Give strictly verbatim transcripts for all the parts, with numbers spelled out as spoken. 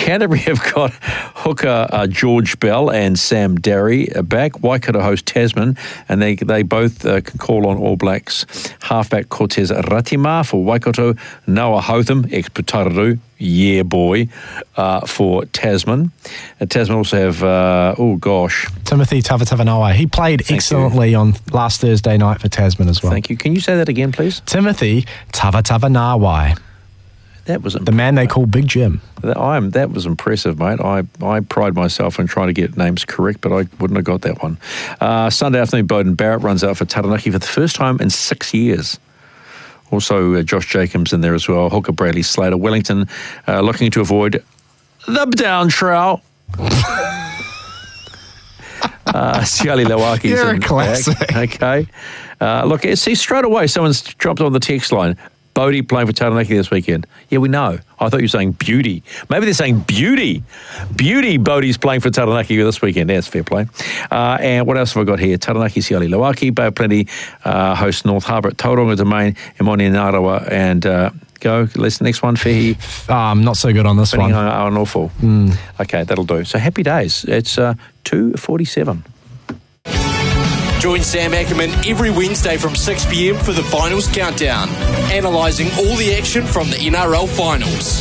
Canterbury have got hooker uh, George Bell and Sam Derry back. Waikato host Tasman, and they they both uh, can call on All Blacks halfback Cortez Ratima for Waikato, Noah Hotham, ex-Putaruru, yeah boy, uh, for Tasman. Uh, Tasman also have, uh, oh gosh. Timothy Tavatanawai. He played Thank excellently you. on last Thursday night for Tasman as well. Thank you. Can you say that again, please? Timothy Tavatanawai. That was the man they call Big Jim. That, I am, that was impressive, mate. I, I pride myself in trying to get names correct, but I wouldn't have got that one. Uh, Sunday afternoon, Bowden Barrett runs out for Taranaki for the first time in six years. Also, uh, Josh Jacobs in there as well. Hooker Bradley Slater. Wellington uh, looking to avoid the down trout. uh, Siali Lawaki. You're a classic. Back. Okay. Uh, look, see, straight away, someone's dropped on the text line. Bodie playing for Taranaki this weekend. Yeah, we know. I thought you were saying beauty. Maybe they're saying beauty. Beauty Bodie's playing for Taranaki this weekend. That's fair play. Uh, and what else have I got here? Taranaki, Siali Lawaki, Bay of Plenty, uh, host North Harbour at Tauranga Domain, Imoni Narawa, and uh, go. Let's the next one, Fehi. Um, not so good on this one. On awful. Mm. Okay, that'll do. So happy days. It's uh, two forty-seven. Join Sam Ackerman every Wednesday from six p.m. for the Finals Countdown, analysing all the action from the N R L Finals.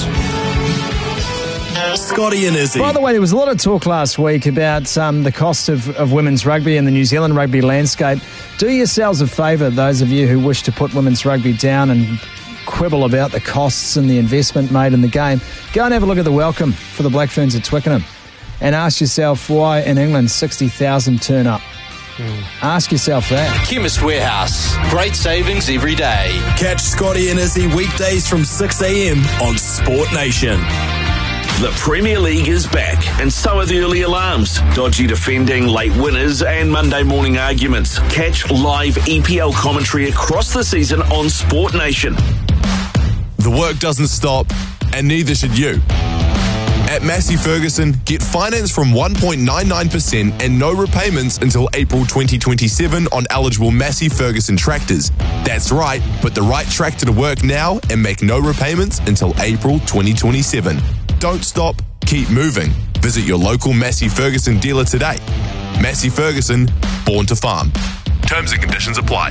Scotty and Izzy. By the way, there was a lot of talk last week about um, the cost of, of women's rugby and the New Zealand rugby landscape. Do yourselves a favour, those of you who wish to put women's rugby down and quibble about the costs and the investment made in the game. Go and have a look at the welcome for the Black Ferns at Twickenham and ask yourself why in England sixty thousand turn up. Mm. Ask yourself that. Chemist Warehouse. Great savings every day. Catch Scotty and Izzy weekdays from six a.m. on Sport Nation. The Premier League is back, and so are the early alarms, dodgy defending, late winners, and Monday morning arguments. Catch live E P L commentary across the season on Sport Nation. The work doesn't stop, and neither should you. At Massey Ferguson, get finance from one point nine nine percent and no repayments until April twenty twenty-seven on eligible Massey Ferguson tractors. That's right, put the right tractor to work now and make no repayments until April twenty twenty-seven. Don't stop, keep moving. Visit your local Massey Ferguson dealer today. Massey Ferguson, born to farm. Terms and conditions apply.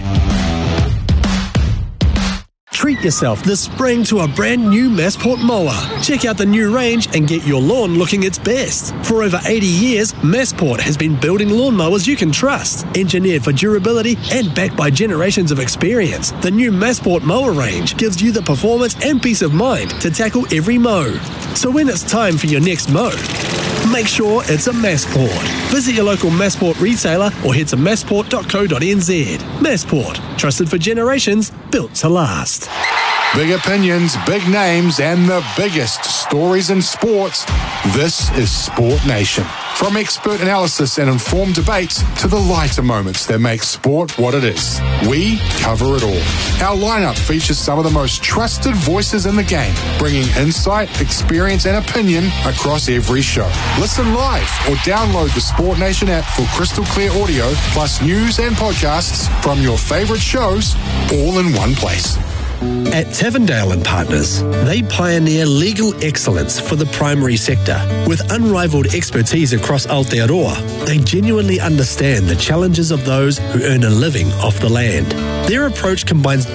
Treat yourself this spring to a brand new Massport mower. Check out the new range and get your lawn looking its best. For over eighty years, Massport has been building lawnmowers you can trust. Engineered for durability and backed by generations of experience, the new Massport mower range gives you the performance and peace of mind to tackle every mow. So when it's time for your next mow, make sure it's a Massport. Visit your local Massport retailer or head to massport dot co dot n z. Massport, trusted for generations, built to last. Big opinions, big names, and the biggest stories in sports. This is Sport Nation. From expert analysis and informed debates to the lighter moments that make sport what it is, we cover it all. Our lineup features some of the most trusted voices in the game, bringing insight, experience, and opinion across every show. Listen live or download the Sport Nation app for crystal clear audio, plus news and podcasts from your favorite shows, all in one place. At Tavendale and Partners, they pioneer legal excellence for the primary sector. With unrivaled expertise across Aotearoa, they genuinely understand the challenges of those who earn a living off the land. Their approach combines